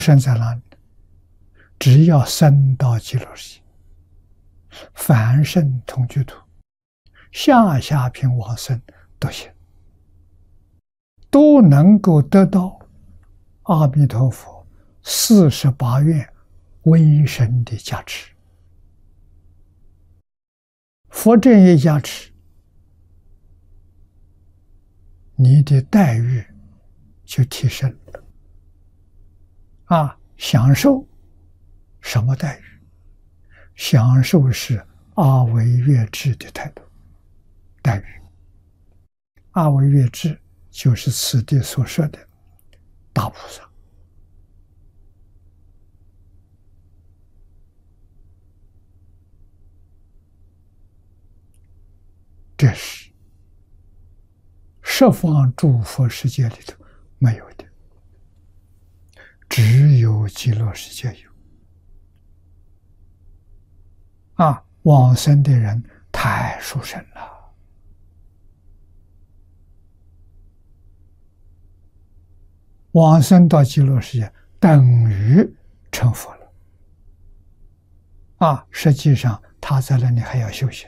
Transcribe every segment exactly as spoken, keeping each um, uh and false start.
生在哪里？只要生到极乐世界，凡圣同居土，下下品往生都行，都能够得到阿弥陀佛四十八愿威神的加持。佛这一加持，你的待遇就提升了。啊，享受什么待遇？享受是阿惟越致的态度待遇。阿惟越致就是此地所说的大菩萨。这是十方诸佛世界里头没有的，只有极乐世界有。啊，往生的人太殊胜了。往生到极乐世界等于成佛了。啊，实际上他在那里还要修行，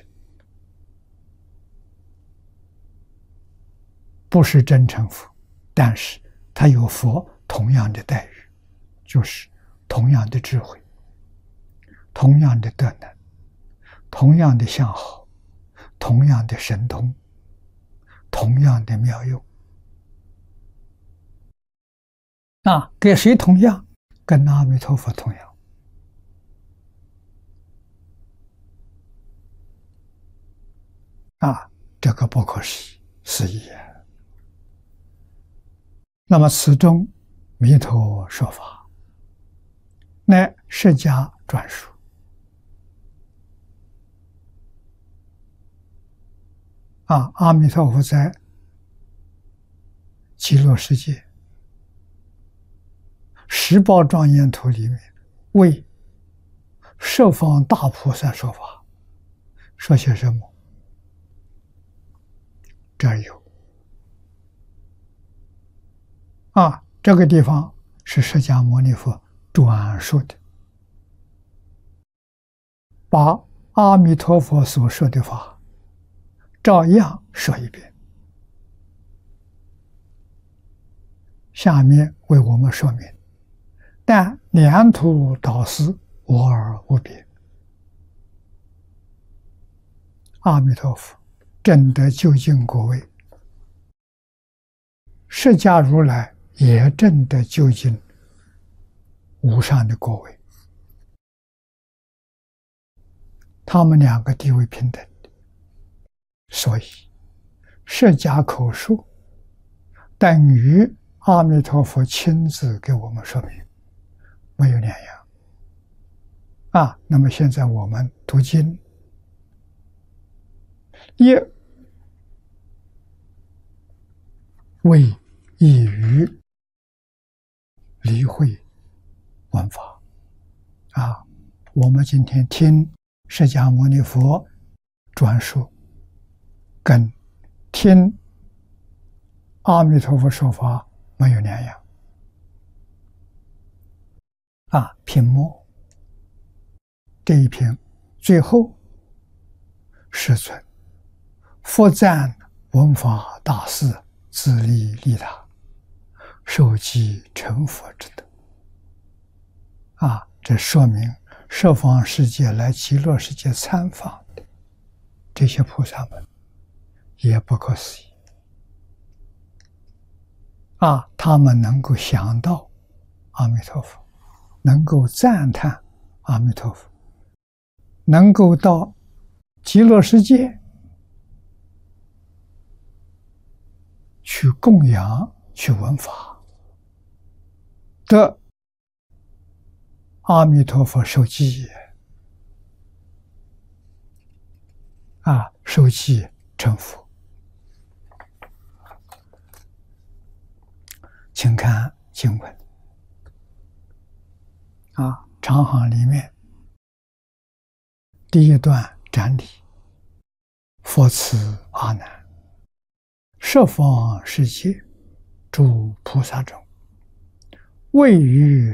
不是真成佛，但是他有佛同样的待遇，就是同样的智慧，同样的德能，同样的相好，同样的神通，同样的妙用。啊，跟谁同样？跟阿弥陀佛同样。啊，这个不可思议啊！那么此中弥陀说法，乃释迦专属。啊，阿弥陀佛在极乐世界十宝庄严图里面为十方大菩萨说法，说些什么？这儿有啊，这个地方是释迦牟尼佛转述的，把阿弥陀佛所说的法照样说一遍。下面为我们说明，但两途导师无二无别。阿弥陀佛证得究竟果位，释迦如来也证得究竟无上的果位，他们两个地位平等的，所以释迦口述等于阿弥陀佛亲自给我们说明，没有两样。啊，那么现在我们读经，一为易于理会闻法。啊，我们今天听释迦牟尼佛转述，跟听阿弥陀佛说法没有两样。啊，品末这一篇最后，世尊复赞闻法大士自利利他，受记成佛之德。啊，这说明十方世界来极乐世界参访的这些菩萨们也不可思议。啊，他们能够想到阿弥陀佛，能够赞叹阿弥陀佛，能够到极乐世界去供养、去闻法，得阿弥陀佛受记，啊，受记成佛。请看经文啊，长行里面第一段展理：佛慈阿难，十方世界诸菩萨中，位于